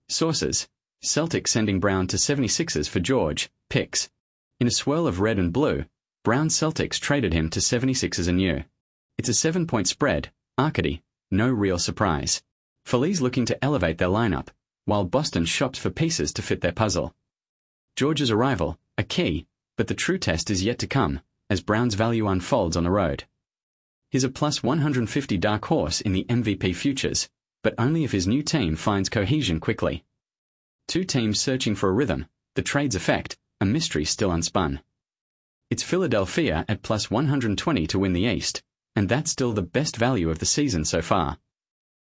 Sources: Celtics sending Brown to 76ers for George, picks. In a swirl of red and blue, Brown Celtics traded him to 76ers anew. It's a 7-point spread, Arcady, no real surprise. Phillies looking to elevate their lineup, while Boston shopped for pieces to fit their puzzle. George's arrival, a key, but the true test is yet to come, as Brown's value unfolds on the road. He's a plus 150 dark horse in the MVP futures, but only if his new team finds cohesion quickly. Two teams searching for a rhythm, the trade's effect, a mystery still unspun. It's Philadelphia at plus 120 to win the East, and that's still the best value of the season so far.